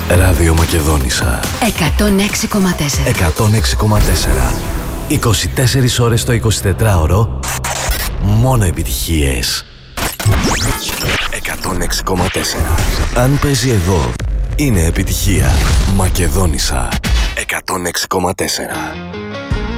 Ράδιο Μακεδόνισσα 106,4. 106,4. 24 ώρες το 24ωρο. Μόνο επιτυχίες. 106,4. Αν παίζει εδώ, είναι επιτυχία. Μακεδόνισσα 106,4.